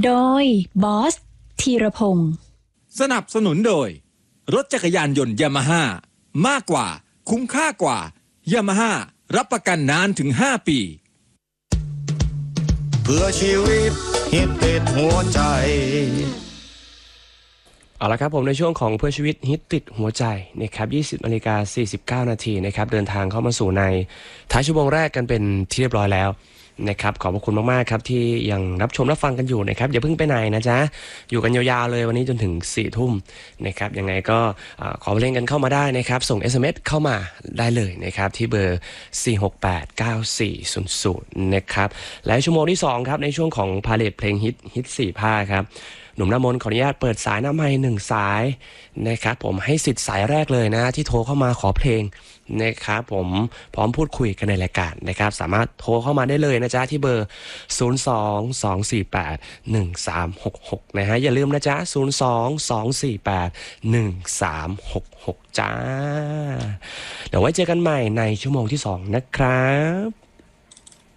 โดยบอสธีรพงศ์สนับสนุนโดยรถจักรยานยนต์ยามาฮ่ามากกว่าคุ้มค่ากว่ายามาฮ่ารับประกันนานถึง5 ปีเพื่อชีวิตฮิตติดหัวใจเอาละครับผมในช่วงของเพื่อชีวิตฮิตติดหัวใจนะครับ 20:49 นาทีนะครับเดินทางเข้ามาสู่ในท้ายชั่วโมงแรกกันเป็นที่เรียบร้อยแล้วนะครับขอบพระคุณมากๆครับที่ยังรับชมรับฟังกันอยู่นะครับอย่าเพิ่งไปไหนนะจ๊ะอยู่กันยาวๆเลยวันนี้จนถึง 4 ทุ่มนะครับยังไงก็ขอเพลงกันเข้ามาได้นะครับส่ง SMS เข้ามาได้เลยนะครับที่เบอร์ 4689400 นะครับและชั่วโมงที่2ครับในช่วงของพาเลทเพลงฮิต4 ภาคครับหนุ่มน้ำมนต์ขออนุญาตเปิดสายน้ำให้1 สายนะครับผมให้สิทธิ์สายแรกเลยนะที่โทรเข้ามาขอเพลงนะครับผมพร้อมพูดคุยกันในรายการนะครับสามารถโทรเข้ามาได้เลยนะจ๊ะที่เบอร์ 022481366 นะฮะอย่าลืมนะจ๊ะ 022481366 จ้าเดี๋ยวไว้เจอกันใหม่ในชั่วโมงที่2นะครับ